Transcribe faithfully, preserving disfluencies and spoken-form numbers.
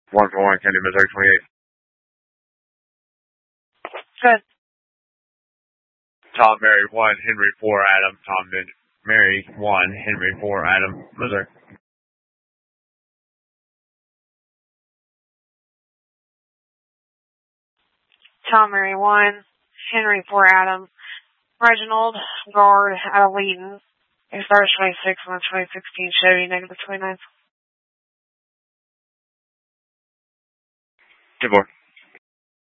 one four one, Kennedy, Missouri twenty-eight. Good. Tom, Mary one, Henry four, Adam. Tom, Mary one, Henry four, Adam, Missouri. Tom, Mary one, Henry four, Adam. Reginald, guard, out of Leeton. Expires twenty-six on the twenty sixteen Chevy, negative twenty-nine. Two four.